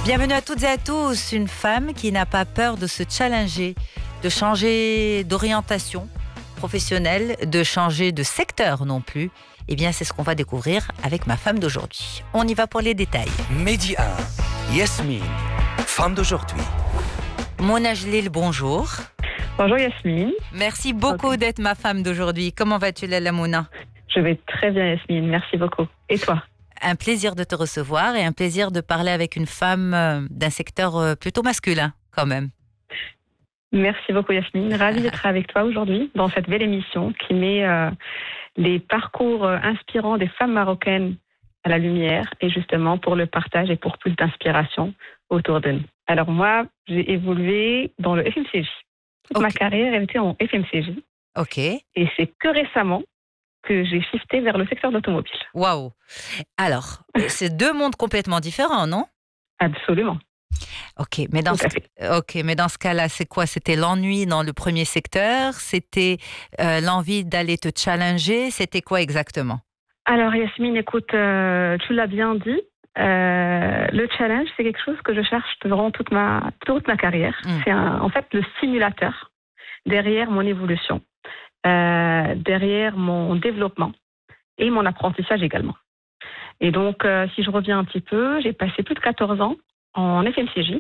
Bienvenue à toutes et à tous. Une femme qui n'a pas peur de se challenger, de changer d'orientation professionnelle, de changer de secteur non plus. Eh bien, c'est ce qu'on va découvrir avec ma femme d'aujourd'hui. On y va pour les détails. Midi 1, Yasmine, femme d'aujourd'hui. Mona Jalil, bonjour. Bonjour Yasmine. Merci beaucoup d'être ma femme d'aujourd'hui. Comment vas-tu, Lala Mona? Je vais très bien Yasmine, merci beaucoup. Et toi? Un plaisir de te recevoir et un plaisir de parler avec une femme d'un secteur plutôt masculin quand même. Merci beaucoup Yasmine, ravie d'être avec toi aujourd'hui dans cette belle émission qui met les parcours inspirants des femmes marocaines à la lumière et justement pour le partage et pour plus d'inspiration autour de nous. Alors moi, j'ai évolué dans le FMCJ. Toute ma carrière, elle était en FMCJ. Ok. Et c'est que récemment que j'ai shifté vers le secteur de l'automobile. Waouh. Alors, c'est deux mondes complètement différents, non? Absolument. Ok, mais dans ce cas-là, c'est quoi? C'était l'ennui dans le premier secteur? C'était l'envie d'aller te challenger? C'était quoi exactement? Alors Yasmine, écoute, tu l'as bien dit. Le challenge, c'est quelque chose que je cherche durant toute ma carrière. C'est en fait le simulateur derrière mon évolution, derrière mon développement et mon apprentissage également. Et donc, si je reviens un petit peu, j'ai passé plus de 14 ans en FMCJ,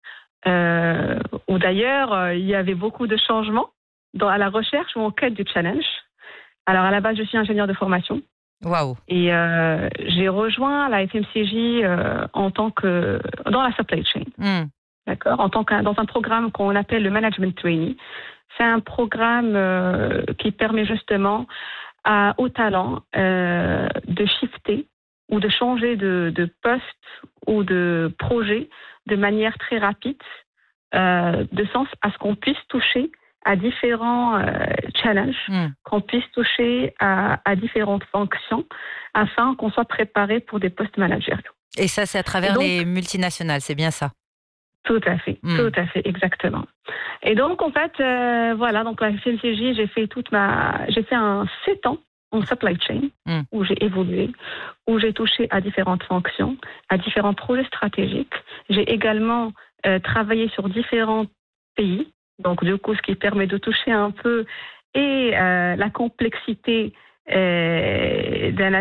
où d'ailleurs, il y avait beaucoup de changements à la recherche ou en quête du challenge. Alors, à la base, je suis ingénieure de formation. Waouh. Et j'ai rejoint la FMCJ dans la supply chain. D'accord, dans un programme qu'on appelle le Management Trainee. C'est un programme qui permet justement aux talents de shifter ou de changer de poste ou de projet de manière très rapide, de sens à ce qu'on puisse toucher à différents challenges, qu'on puisse toucher à différentes fonctions afin qu'on soit préparé pour des postes managériaux. Et ça, c'est à travers les multinationales, c'est bien ça? Tout à fait, exactement. Et donc, en fait, donc la FMCJ, j'ai fait 7 ans en supply chain, où j'ai évolué, où j'ai touché à différentes fonctions, à différents projets stratégiques. J'ai également travaillé sur différents pays, donc du coup, ce qui permet de toucher un peu la complexité d'un